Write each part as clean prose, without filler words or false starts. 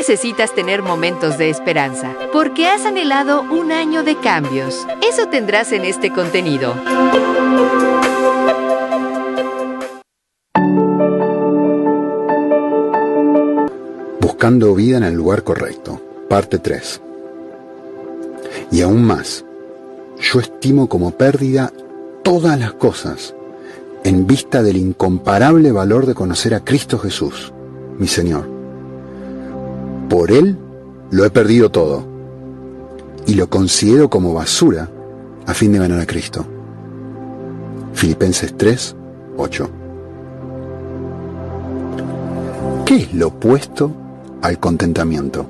necesitas tener momentos de esperanza, porque has anhelado un año de cambios. Eso tendrás en este contenido. Buscando vida en el lugar correcto, parte 3. Y aún más, yo estimo como pérdida todas las cosas en vista del incomparable valor de conocer a Cristo Jesús, mi Señor. Por Él lo he perdido todo y lo considero como basura a fin de ganar a Cristo. Filipenses 3, 8. ¿Qué es lo opuesto al contentamiento?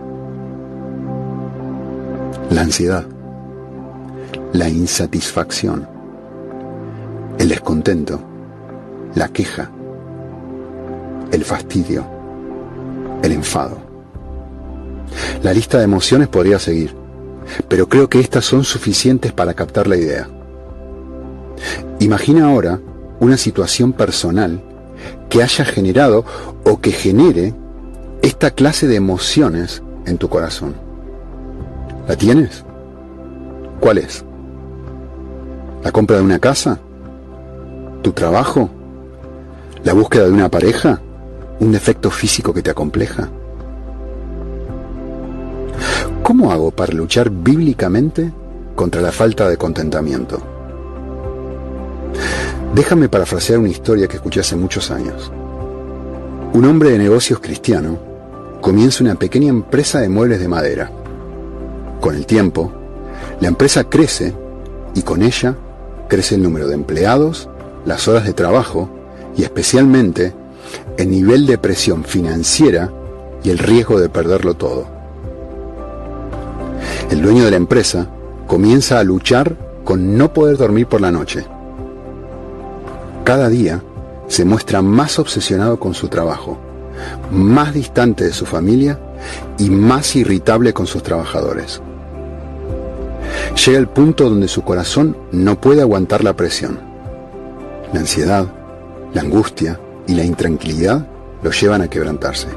La ansiedad, la insatisfacción, el descontento, la queja, el fastidio, el enfado. La lista de emociones podría seguir, pero creo que estas son suficientes para captar la idea. Imagina ahora una situación personal que haya generado o que genere esta clase de emociones en tu corazón. ¿La tienes? ¿Cuál es? ¿La compra de una casa? ¿Tu trabajo? ¿La búsqueda de una pareja? ¿Un defecto físico que te acompleja? ¿Cómo hago para luchar bíblicamente contra la falta de contentamiento? Déjame parafrasear una historia que escuché hace muchos años. Un hombre de negocios cristiano comienza una pequeña empresa de muebles de madera. Con el tiempo, la empresa crece y con ella crece el número de empleados, las horas de trabajo y especialmente el nivel de presión financiera y el riesgo de perderlo todo. El dueño de la empresa comienza a luchar con no poder dormir por la noche. Cada día se muestra más obsesionado con su trabajo, más distante de su familia y más irritable con sus trabajadores. Llega el punto donde su corazón no puede aguantar la presión. La ansiedad, la angustia y la intranquilidad lo llevan a quebrantarse.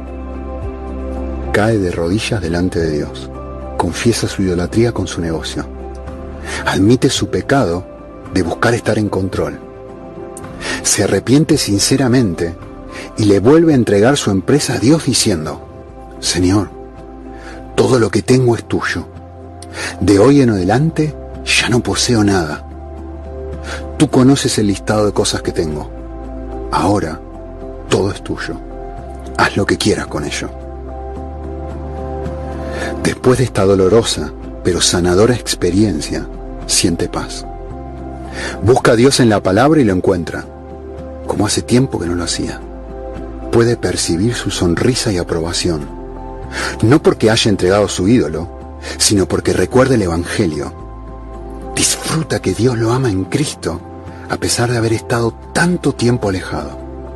Cae de rodillas delante de Dios, confiesa su idolatría con su negocio, admite su pecado de buscar estar en control, se arrepiente sinceramente y le vuelve a entregar su empresa a Dios diciendo: Señor, todo lo que tengo es tuyo. De hoy en adelante ya no poseo nada. Tú conoces el listado de cosas que tengo. Ahora todo es tuyo. Haz lo que quieras con ello. Después de esta dolorosa pero sanadora experiencia, siente paz. Busca a Dios en la palabra y lo encuentra, como hace tiempo que no lo hacía. Puede percibir su sonrisa y aprobación, no porque haya entregado su ídolo, sino porque recuerda el Evangelio. Disfruta que Dios lo ama en Cristo, a pesar de haber estado tanto tiempo alejado.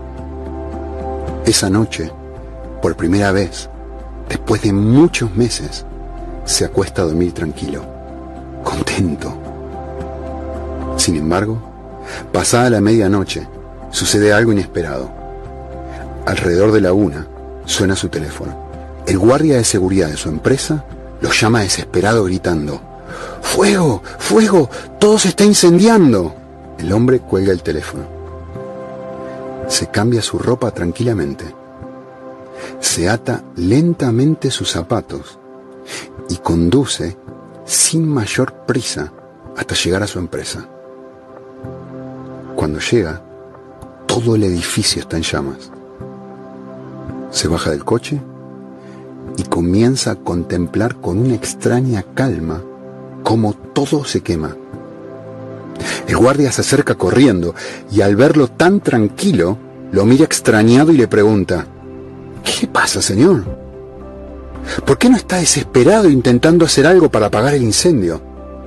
Esa noche, por primera vez, después de muchos meses, se acuesta a dormir tranquilo, contento. Sin embargo, pasada la medianoche, sucede algo inesperado. Alrededor de la 1 suena su teléfono. El guardia de seguridad de su empresa lo llama desesperado gritando: ¡Fuego! ¡Fuego! ¡Todo se está incendiando! El hombre cuelga el teléfono. Se cambia su ropa tranquilamente. Se ata lentamente sus zapatos y conduce sin mayor prisa hasta llegar a su empresa. Cuando llega, todo el edificio está en llamas. Se baja del coche y comienza a contemplar con una extraña calma cómo todo se quema. El guardia se acerca corriendo y al verlo tan tranquilo, lo mira extrañado y le pregunta: ¿Qué pasa, señor? ¿Por qué no está desesperado intentando hacer algo para apagar el incendio?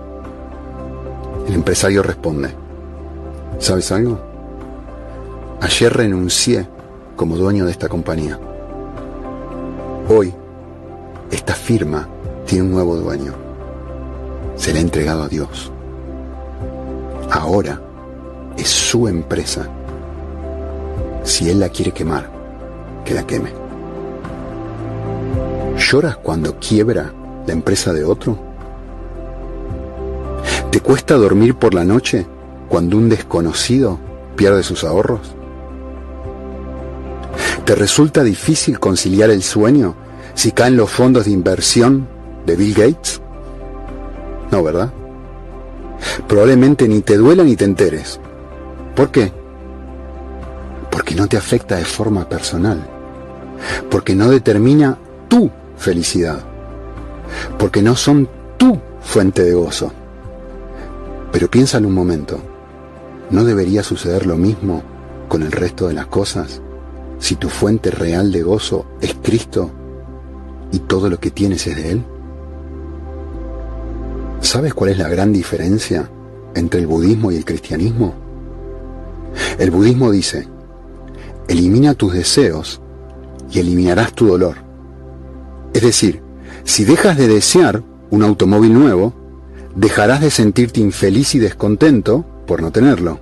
El empresario responde: ¿Sabes algo? Ayer renuncié como dueño de esta compañía. Hoy, esta firma tiene un nuevo dueño. Se la ha entregado a Dios. Ahora es su empresa. Si Él la quiere quemar, que la queme. lloras cuando quiebra la empresa de otro? ¿Te cuesta dormir por la noche cuando un desconocido pierde sus ahorros? ¿Te resulta difícil conciliar el sueño si caen los fondos de inversión de Bill Gates? No, ¿verdad? Probablemente ni te duela ni te enteres. ¿Por qué? Porque no te afecta de forma personal. Porque no determina tu felicidad. Porque no son tu fuente de gozo. Pero piénsalo un momento. ¿No debería suceder lo mismo con el resto de las cosas si tu fuente real de gozo es Cristo y todo lo que tienes es de Él? ¿Sabes cuál es la gran diferencia entre el budismo y el cristianismo? El budismo dice: elimina tus deseos y eliminarás tu dolor. Es decir, si dejas de desear un automóvil nuevo, dejarás de sentirte infeliz y descontento por no tenerlo.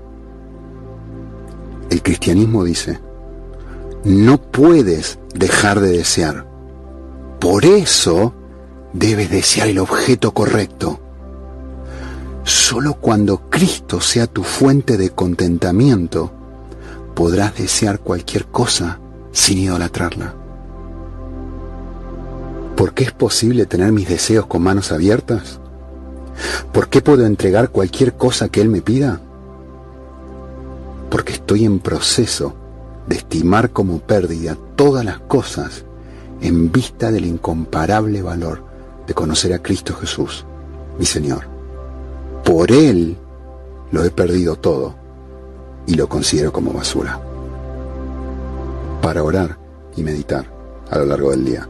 El cristianismo dice: no puedes dejar de desear. Por eso debes desear el objeto correcto. Solo cuando Cristo sea tu fuente de contentamiento, podrás desear cualquier cosa sin idolatrarla. ¿Por qué es posible tener mis deseos con manos abiertas? ¿Por qué puedo entregar cualquier cosa que Él me pida? Porque estoy en proceso de estimar como pérdida todas las cosas en vista del incomparable valor de conocer a Cristo Jesús, mi Señor. Por Él lo he perdido todo y lo considero como basura. Para orar y meditar a lo largo del día.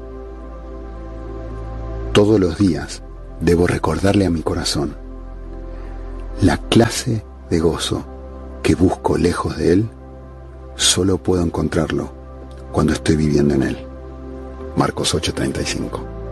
Todos los días debo recordarle a mi corazón: la clase de gozo que busco lejos de Él, solo puedo encontrarlo cuando estoy viviendo en Él. Marcos 8:35.